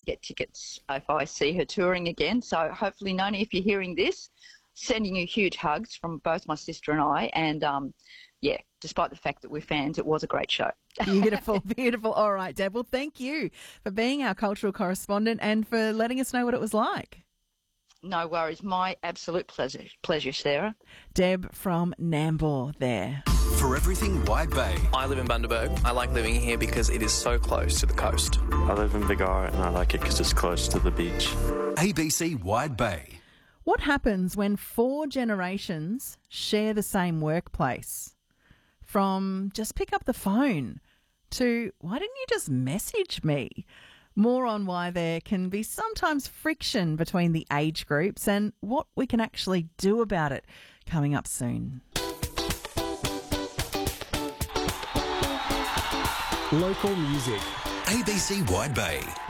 get tickets if I see her touring again. So hopefully, Noni, if you're hearing this, sending you huge hugs from both my sister and I. And, despite the fact that we're fans, it was a great show. Beautiful, beautiful. All right, Deb. Well, thank you for being our cultural correspondent and for letting us know what it was like. No worries. My absolute pleasure, Sarah. Deb from Nambour there. For everything Wide Bay. I live in Bundaberg. I like living here because it is so close to the coast. I live in Bigarra and I like it because it's close to the beach. ABC Wide Bay. What happens when 4 generations share the same workplace? From just pick up the phone to why didn't you just message me? More on why there can be sometimes friction between the age groups and what we can actually do about it coming up soon. Local music. ABC Wide Bay.